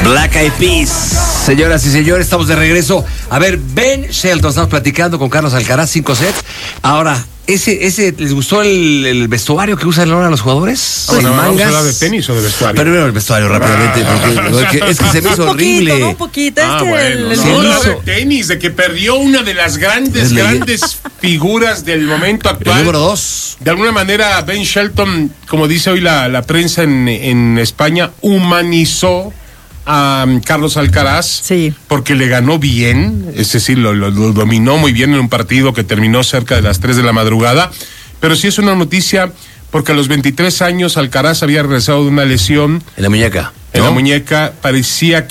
Black Eyed Peas. Señoras y señores, estamos de regreso. A ver, Ben Shelton, estamos platicando con Carlos Alcaraz, 5 sets. Ahora, ¿ese les gustó el vestuario que usan ahora los jugadores? Bueno, ¿vamos a hablar de tenis o de vestuario? Primero el vestuario, rápidamente, porque es que se me hizo horrible. Un poquito, de tenis, de que perdió una de las grandes figuras del momento actual. El número 2. De alguna manera, Ben Shelton, como dice hoy la prensa en España, humanizó a Carlos Alcaraz, sí, porque le ganó bien, es decir, lo dominó muy bien en un partido que terminó cerca de las 3 de la madrugada, pero sí es una noticia porque a los 23 años Alcaraz había regresado de una lesión en la muñeca. En la muñeca, parecía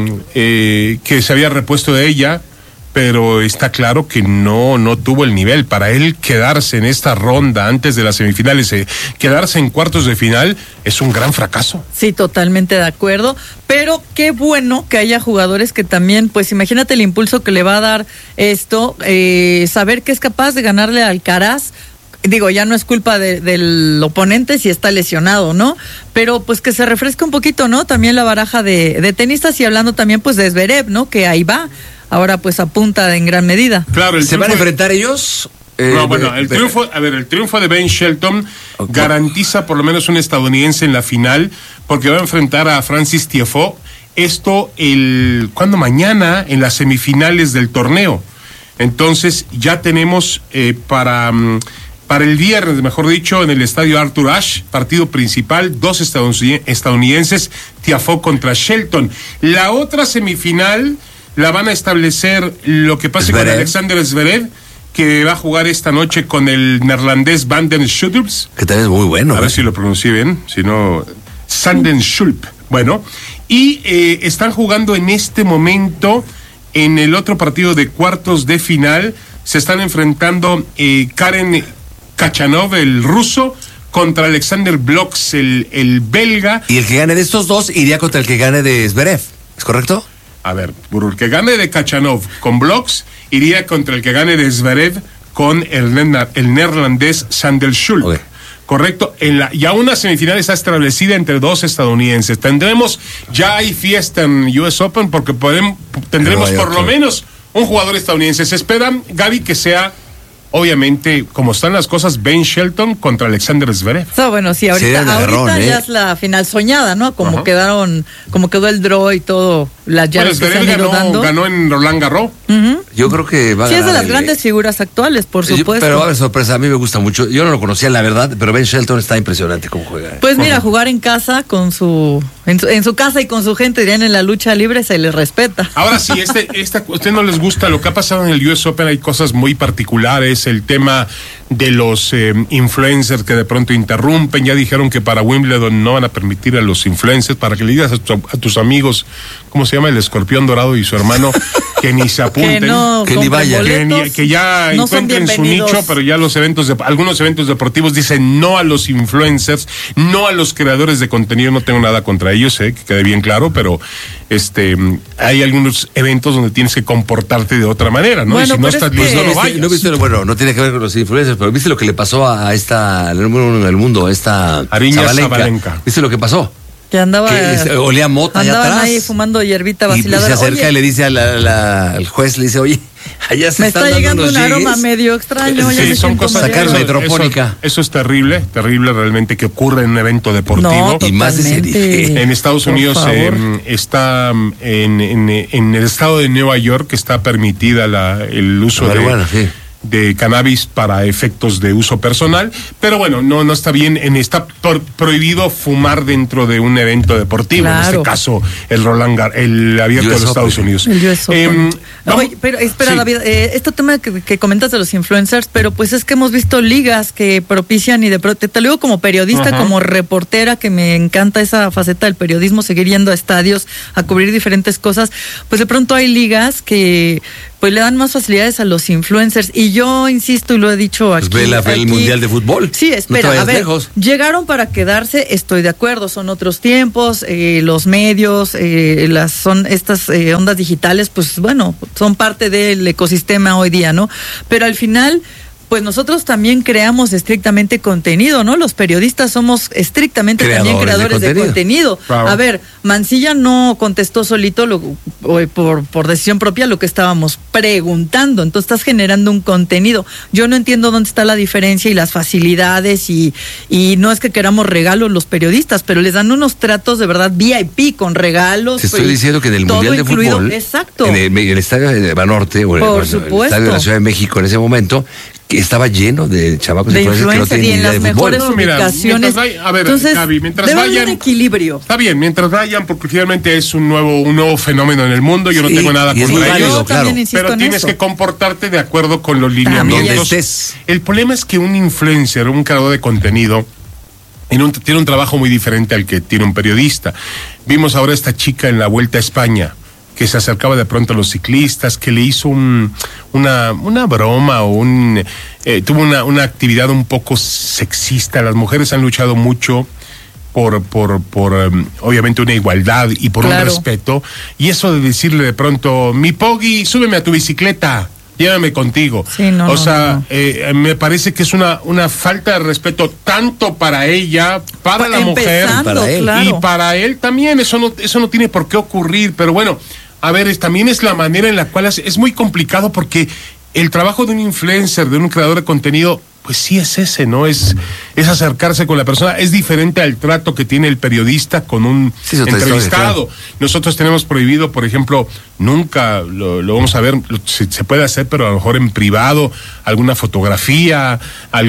que se había repuesto de ella, pero está claro que no tuvo el nivel. Para él quedarse en esta ronda antes de las semifinales, quedarse en cuartos de final, es un gran fracaso. Sí, totalmente de acuerdo, pero qué bueno que haya jugadores que también, pues imagínate el impulso que le va a dar esto, saber que es capaz de ganarle a Alcaraz. Digo, ya no es culpa del oponente si está lesionado, ¿no? Pero pues que se refresque un poquito, ¿no? También la baraja de tenistas, y hablando también pues de Zverev, ¿no? Que ahí va. Ahora pues apunta en gran medida. Claro, ¿Se van a enfrentar ellos? El triunfo de Ben Shelton garantiza por lo menos un estadounidense en la final, porque va a enfrentar a Francis Tiafoe. Esto mañana en las semifinales del torneo. Entonces ya tenemos para el viernes, mejor dicho, en el estadio Arthur Ashe, partido principal, 2 estadounidenses, Tiafoe contra Shelton. La otra semifinal la van a establecer lo que pase con Alexander Zverev, que va a jugar esta noche con el neerlandés Van den Schulp. Que también es muy bueno. A ver si lo pronuncié bien, si no, Van den Schulp. Bueno, y están jugando en este momento en el otro partido de cuartos de final. Se están enfrentando Karen Khachanov, el ruso, contra Alexander Bloks, el belga. Y el que gane de estos dos iría contra el que gane de Zverev, ¿es correcto? A ver, por el que gane de Khachanov con Bloks, iría contra el que gane de Zverev con el neerlandés Sander Schulp. Okay. Correcto, ya una semifinal está establecida entre 2 estadounidenses. Ya hay fiesta en US Open porque tendremos por lo menos un jugador estadounidense. Se espera, Gaby, que sea, obviamente, como están las cosas, Ben Shelton contra Alexander Zverev. Bueno, sí, ahorita ya es la final soñada, ¿no? Como quedó el draw y todo, las llaves que se han ido dando. Ganó en Roland Garros. Yo creo que va a ganar. Sí, es de las grandes figuras actuales, por supuesto. Pero va a haber sorpresa, a mí me gusta mucho. Yo no lo conocía, la verdad, pero Ben Shelton está impresionante cómo juega. Pues mira, jugar en casa en su casa y con su gente, dirían, en la lucha libre, se les respeta. Ahora sí, a usted no les gusta lo que ha pasado en el US Open, hay cosas muy particulares, el tema de los influencers que de pronto interrumpen. Ya dijeron que para Wimbledon no van a permitir a los influencers, para que le digas a tus amigos, ¿cómo se llama? El escorpión dorado y su hermano, que ni se apunten, que ni vayan, que ya no encuentren su nicho, pero ya algunos eventos deportivos dicen no a los influencers, no a los creadores de contenido. No tengo nada contra ellos, que quede bien claro, pero hay algunos eventos donde tienes que comportarte de otra manera, ¿no? Bueno, y si no estás listo, no vayas. No tiene que ver con los influencers, pero ¿viste lo que le pasó a esta, el número 1 del mundo, Ariña Zabalenka? ¿Viste lo que pasó? Que andaba... olía mota allá atrás. Ahí fumando hierbita vaciladora. Y se acerca y le dice al juez, le dice, oye, allá se está llegando un aroma medio extraño. Sí, son cosas... Sacar la hidropónica. Eso es terrible realmente que ocurre en un evento deportivo. No, y más de en Estados Unidos está en el estado de Nueva York, que está permitida el uso de cannabis para efectos de uso personal, pero bueno, no está bien, está prohibido fumar dentro de un evento deportivo, claro. En este caso el abierto de los Estados Unidos. El US Open. Oye, pero espera, sí. David, este tema que comentas de los influencers, pero pues es que hemos visto ligas que propician, y te lo digo como periodista, como reportera, que me encanta esa faceta del periodismo, seguir yendo a estadios a cubrir diferentes cosas. Pues de pronto hay ligas que pues le dan más facilidades a los influencers, y yo insisto y lo he dicho aquí. Pues ve el Mundial de Fútbol. Sí, espera, llegaron para quedarse, estoy de acuerdo, son otros tiempos, los medios, son estas ondas digitales, pues bueno, son parte del ecosistema hoy día, ¿no? Pero al final, pues nosotros también creamos estrictamente contenido, ¿no? Los periodistas somos estrictamente también creadores de contenido. Claro. A ver, Mancilla no contestó solito por decisión propia lo que estábamos preguntando, entonces estás generando un contenido. Yo no entiendo dónde está la diferencia y las facilidades y no es que queramos regalos los periodistas, pero les dan unos tratos de verdad VIP con regalos. Te estoy diciendo que en el Mundial de Fútbol, exacto, en el estadio de Banorte o el estadio de la Ciudad de México en ese momento, que estaba lleno de chavacos de influencers que no tenían y en idea las de fútbol. mejores ubicaciones. Entonces, Gaby, mientras debe vayan, haber un equilibrio. Está bien, mientras vayan, porque finalmente es un nuevo fenómeno en el mundo. Yo no tengo nada contra ellos, claro. pero tienes que comportarte de acuerdo con los lineamientos. El problema es que un influencer, un creador de contenido, tiene un trabajo muy diferente al que tiene un periodista. Vimos ahora esta chica en la Vuelta a España, que se acercaba de pronto a los ciclistas, que le hizo una broma o tuvo una actividad un poco sexista. Las mujeres han luchado mucho por obviamente una igualdad y por un respeto, y eso de decirle de pronto, mi Poggy, súbeme a tu bicicleta, llévame contigo. Sí, me parece que es una falta de respeto tanto para ella, para la mujer, para él. Claro. y para él también. Eso no tiene por qué ocurrir, pero bueno, a ver, también es la manera en la cual es muy complicado, porque el trabajo de un influencer, de un creador de contenido, pues sí es ese, ¿no? Es acercarse con la persona. Es diferente al trato que tiene el periodista con un entrevistado. Historia, claro. Nosotros tenemos prohibido, por ejemplo, nunca lo vamos a ver, se puede hacer, pero a lo mejor en privado, alguna fotografía,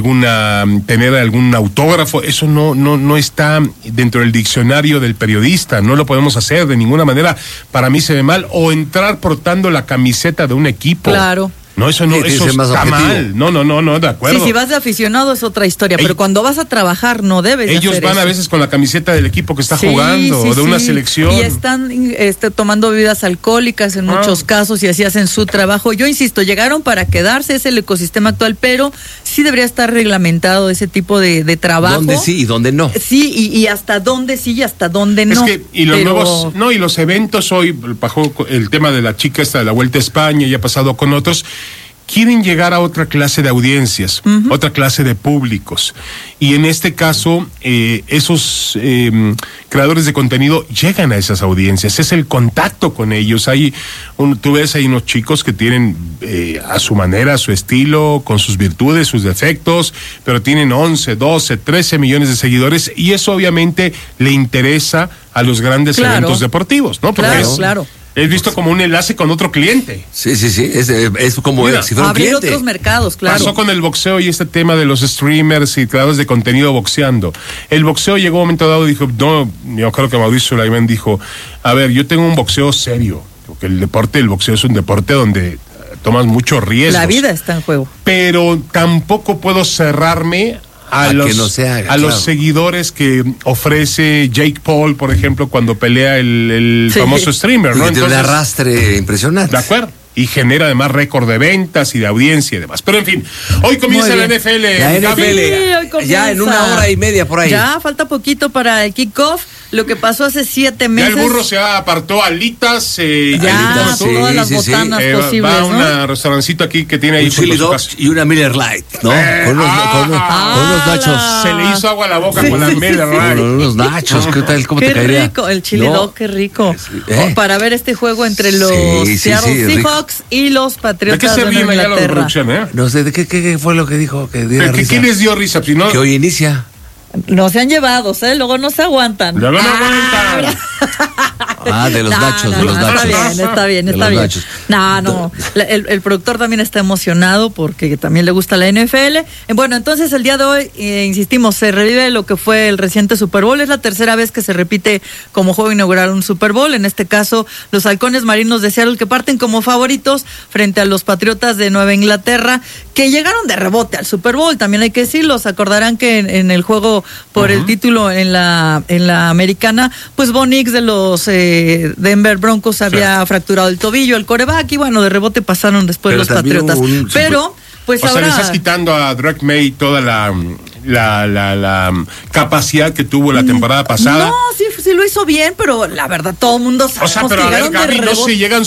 tener algún autógrafo. Eso no está dentro del diccionario del periodista. No lo podemos hacer de ninguna manera. Para mí se ve mal. O entrar portando la camiseta de un equipo. Claro. No, eso está mal. No, de acuerdo. Sí, si vas de aficionado es otra historia, pero cuando vas a trabajar no debes ellos hacer van eso. A veces con la camiseta del equipo que está jugando, o de una selección. Y están tomando bebidas alcohólicas en muchos casos, y así hacen su trabajo. Yo insisto, llegaron para quedarse, es el ecosistema actual, pero sí debería estar reglamentado ese tipo de trabajo. ¿Dónde sí y dónde no? Sí, y hasta dónde sí y hasta dónde no. Y los eventos hoy, bajo el tema de la chica esta de la Vuelta a España, y ha pasado con otros, quieren llegar a otra clase de audiencias, otra clase de públicos. Y en este caso, esos creadores de contenido llegan a esas audiencias, es el contacto con ellos. Tú ves ahí unos chicos que tienen a su manera, a su estilo, con sus virtudes, sus defectos, pero tienen 11, 12, 13 millones de seguidores, y eso obviamente le interesa a los grandes eventos deportivos, ¿no? Porque claro. Es visto como un enlace con otro cliente. Sí. Es como si fuera un abrir cliente. otros mercados, claro. Pasó con el boxeo y este tema de los streamers y creadores de contenido boxeando. El boxeo llegó a un momento dado y dijo, no, yo creo que Mauricio Sulaimán dijo, a ver, yo tengo un boxeo serio, porque el boxeo es un deporte donde tomas muchos riesgos. La vida está en juego. Pero tampoco puedo cerrarme a los seguidores que ofrece Jake Paul, por ejemplo, cuando pelea el famoso streamer, ¿no? Tiene un arrastre impresionante. De acuerdo. Y genera además récord de ventas y de audiencia y demás. Pero en fin, hoy comienza la NFL. La NFL, ya en 1 hora y media por ahí. Ya falta poquito para el kickoff. Lo que pasó hace 7 meses. Ya el burro se apartó alitas. Todas las botanas posibles, va a un restaurancito aquí que tiene ahí. Un chili dog y una Miller Lite, ¿no? Con unos nachos. Se le hizo agua a la boca con la Miller Lite. Con unos nachos, ¿qué tal? ¿Cómo te caería? Qué rico, el chili dog, qué rico. Para ver este juego entre los Seattle Seahawks y los Patriotas de Nueva Inglaterra. No sé, ¿qué fue lo que dijo? ¿Qué les dio risa? Que hoy inicia. No se han llevado, luego no se aguantan. Luego no aguantan. De los nachos, de los nachos. Está bien. No. El productor también está emocionado porque también le gusta la NFL. Bueno, entonces el día de hoy, insistimos, se revive lo que fue el reciente Super Bowl. Es la tercera vez que se repite como juego inaugural un Super Bowl. En este caso, los halcones marinos de Seattle, que parten como favoritos frente a los Patriotas de Nueva Inglaterra, que llegaron de rebote al Super Bowl. También hay que decirlo. Se acordarán que en el juego por el título en la americana, pues Bo Nix de los Denver Broncos había fracturado el tobillo, el quarterback, y bueno, de rebote pasaron después los Patriotas. Pero pues ahora le estás quitando a Drake May toda la capacidad que tuvo la temporada pasada. No, sí lo hizo bien, pero la verdad todo el mundo sabe. Pero a ver, Gaby, no se llegan